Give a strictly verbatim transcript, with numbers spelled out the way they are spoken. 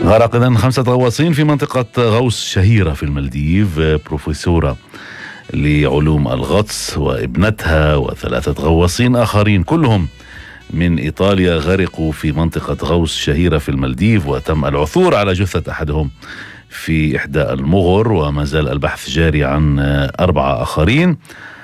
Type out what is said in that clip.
غرق إذن خمسة غواصين في منطقة غوص شهيرة في المالديف. بروفيسورة لعلوم الغطس وابنتها وثلاثة غواصين آخرين كلهم من إيطاليا غرقوا في منطقة غوص شهيرة في المالديف، وتم العثور على جثة أحدهم في إحدى المغر، وما زال البحث جاري عن أربعة آخرين.